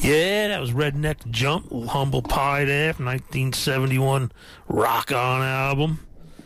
Yeah, that was Redneck Jump, Humble Pie there from 1971 Rock On album.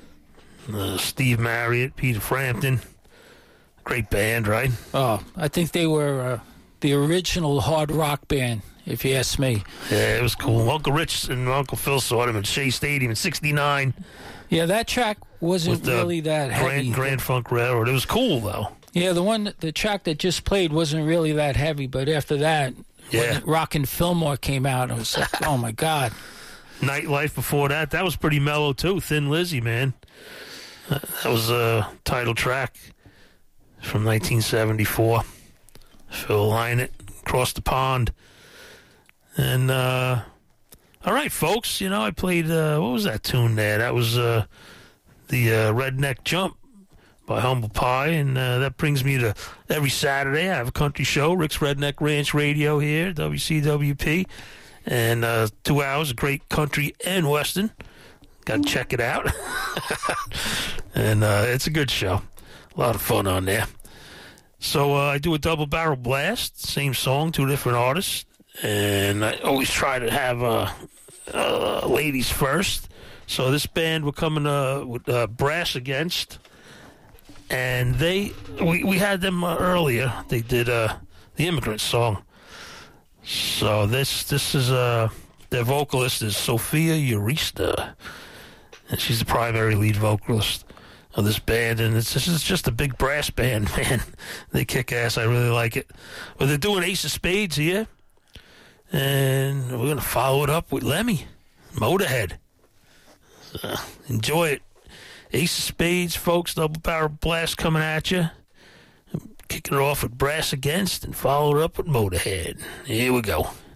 Steve Marriott, Peter Frampton. Great band, right? Oh, I think they were the original hard rock band, if you ask me. Yeah, it was cool. Uncle Rich and Uncle Phil saw them at Shea Stadium in '69. Yeah, that track wasn't really that heavy. Grand Funk Railroad. It was cool, though. Yeah, the track that just played wasn't really that heavy, but after that, when Rockin' Fillmore came out, it was like, oh my God. Nightlife before that was pretty mellow, too. Thin Lizzy, man. That was a title track from 1974. Phil Lynott, Across the Pond. And, all right, folks, I played, what was that tune there? That was the Redneck Jump by Humble Pie, and that brings me to every Saturday. I have a country show, Rick's Redneck Ranch Radio here, WCWP, and 2 hours of great country and western. Got to check it out. And it's a good show. A lot of fun on there. So I do a double barrel blast, same song, 2 different artists, and I always try to have ladies first. So this band we're coming with Brass Against, and we had them earlier. They did the Immigrant Song. So this is their vocalist is Sophia Urista, and she's the primary lead vocalist of this band, and this is just a big brass band, man. They kick ass. I really like it. Well, they're doing Ace of Spades here, and we're gonna follow it up with Lemmy, Motorhead. Enjoy it. Ace of Spades, folks, double barrel blast coming at you. Kicking it off with Brass Against and follow it up with Motorhead. Here we go.